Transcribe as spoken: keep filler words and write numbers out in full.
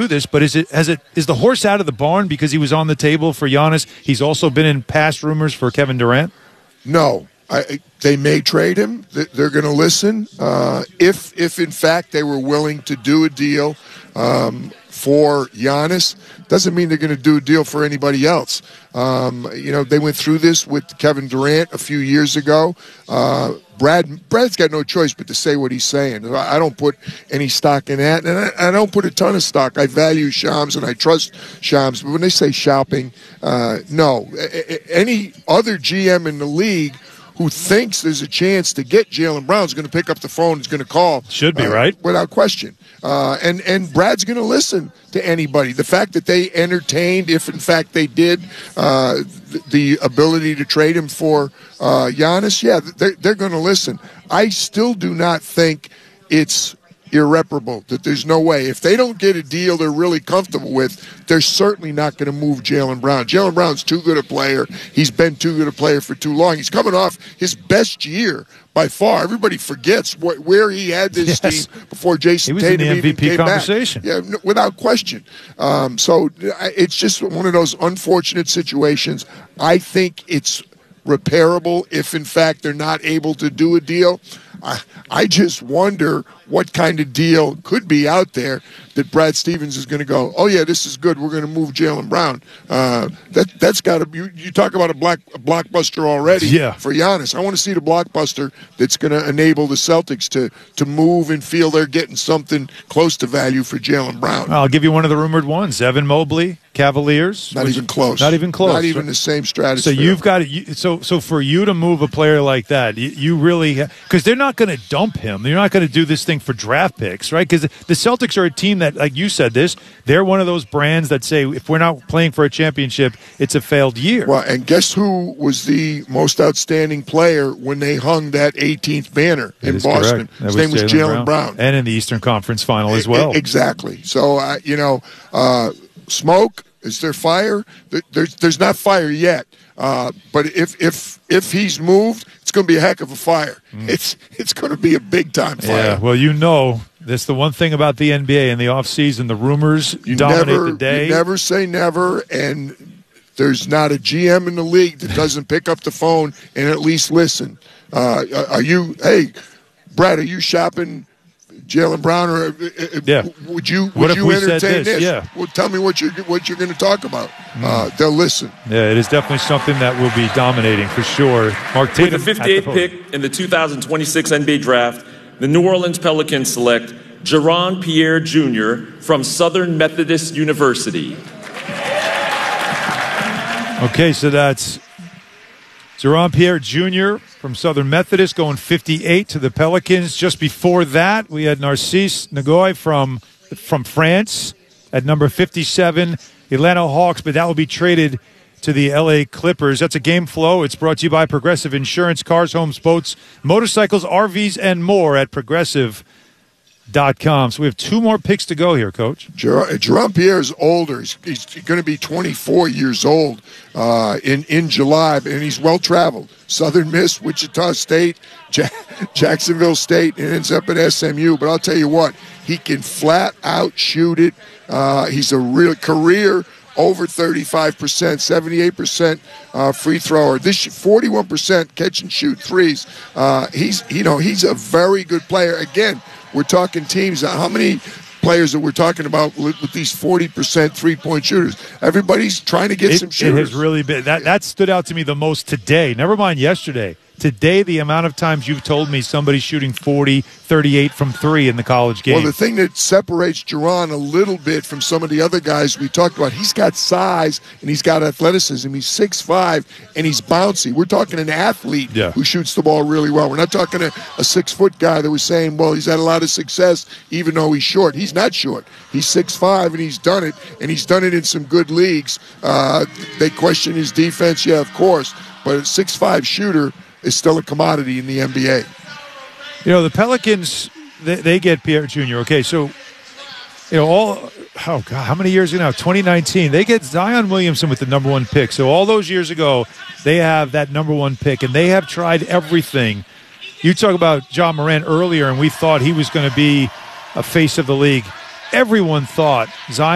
this, but is it has it is the horse out of the barn because he was on the table for Giannis? He's also been in past rumors for Kevin Durant. No. I, they may trade him. They're going to listen. Uh, if, if in fact they were willing to do a deal um, for Giannis, doesn't mean they're going to do a deal for anybody else. Um, you know, they went through this with Kevin Durant a few years ago. Uh, Brad, Brad's got no choice but to say what he's saying. I don't put any stock in that, and I, I don't put a ton of stock. I value Shams and I trust Shams, but when they say shopping, uh, no. Any other G M in the league who thinks there's a chance to get Jaylen Brown is going to pick up the phone, is going to call. Should be, uh, right? Without question. Uh, and, and Brad's going to listen to anybody. The fact that they entertained, if in fact they did, uh, the, the ability to trade him for uh, Giannis, yeah, they're, they're going to listen. I still do not think it's irreparable, that there's no way. If they don't get a deal they're really comfortable with, they're certainly not going to move Jaylen Brown. Jaylen Brown's too good a player. He's been too good a player for too long. He's coming off his best year by far. Everybody forgets what, where he had this yes. team before Jason He was Tatum in the M V P even came conversation. back. Yeah, without question. Um, so it's just one of those unfortunate situations. I think it's repairable if, in fact, they're not able to do a deal. I, I just wonder what kind of deal could be out there that Brad Stevens is going to go, oh, yeah, this is good. We're going to move Jaylen Brown. Uh, that, that's got to you, you talk about a, black, a blockbuster already yeah. for Giannis. I want to see the blockbuster that's going to enable the Celtics to, to move and feel they're getting something close to value for Jaylen Brown. I'll give you one of the rumored ones. Evan Mobley, Cavaliers. Not even close. Not even close. Not even the same stratosphere. So you've got to, so so for you to move a player like that, you, you really because they're not going to dump him. They're not going to do this thing for draft picks, right? Because the Celtics are a team that, like you said, this they're one of those brands that say if we're not playing for a championship, it's a failed year. Well, and guess who was the most outstanding player when they hung that eighteenth banner that in Boston? His name was Jaylen Brown. Brown, and in the Eastern Conference Final as well. Exactly. So uh, you know, uh, smoke. Is there fire? There's there's not fire yet. Uh, but if if if he's moved, it's going to be a heck of a fire. Mm. It's it's going to be a big time fire. Yeah. Well, you know, that's the one thing about the N B A in the offseason. The rumors you dominate never, the day. You never say never, and there's not a G M in the league that doesn't pick up the phone and at least listen. Uh, are you? Hey, Brad, are you shopping Jaylen Brown, or uh, yeah. would you what would if you we entertain said this? this? Yeah. Well, tell me what you're what you're going to talk about. Mm. Uh, they'll listen. Yeah, it is definitely something that will be dominating for sure. Mark Tatum, with the fifty-eighth pick in the two thousand twenty-six N B A Draft, the New Orleans Pelicans select Jaron Pierre Junior from Southern Methodist University. Okay, so that's Jaron Pierre Junior from Southern Methodist going fifty-eight to the Pelicans. Just before that, we had Narcisse Nagoy from from France at number fifty-seven, Atlanta Hawks, but that will be traded to the L A Clippers. That's a game flow. It's brought to you by Progressive Insurance, cars, homes, boats, motorcycles, R Vs, and more at Progressive dot com. So we have two more picks to go here, Coach. Jer- Jerome Pierre is older. He's, he's going to be twenty-four years old uh, in, in July, and he's well-traveled. Southern Miss, Wichita State, ja- Jacksonville State, and ends up at S M U. But I'll tell you what, he can flat-out shoot it. Uh, he's a real career over thirty-five percent, seventy-eight percent uh, free thrower. This forty-one percent catch and shoot threes. Uh, he's, you know, he's a very good player. Again, we're talking teams. How many players that we're talking about with, with these forty percent three-point shooters? Everybody's trying to get it, some shooters. It has really been that. That stood out to me the most today. Never mind yesterday. Today, the amount of times you've told me somebody's shooting forty, thirty-eight from three in the college game. Well, the thing that separates Jaron a little bit from some of the other guys we talked about, he's got size and he's got athleticism. He's six five and he's bouncy. We're talking an athlete yeah. who shoots the ball really well. We're not talking a, a six-foot guy that was saying, well, he's had a lot of success even though he's short. He's not short. He's six five and he's done it, and he's done it in some good leagues. Uh, they question his defense, yeah, of course, but a six five shooter is still a commodity in the N B A. You know, the Pelicans, they, they get Pierre Junior Okay, so, you know, all, oh, God, how many years ago now? twenty nineteen. They get Zion Williamson with the number one pick. So all those years ago, they have that number one pick, and they have tried everything. You talk about Ja Morant earlier, and we thought he was going to be a face of the league. Everyone thought Zion